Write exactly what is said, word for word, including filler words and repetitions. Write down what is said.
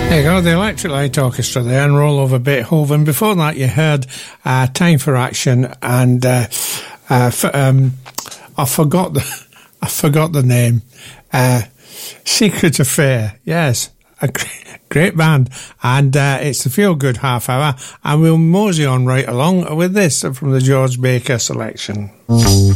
There you go, the Electric Light Orchestra there, and Roll Over Beethoven. Before that, you heard uh, Time for Action, and uh, uh, f- um, I forgot the I forgot the name. Uh, Secret Affair, yes, a great, great band, and uh, it's the Feel Good Half Hour, and we'll mosey on right along with this from the George Baker selection.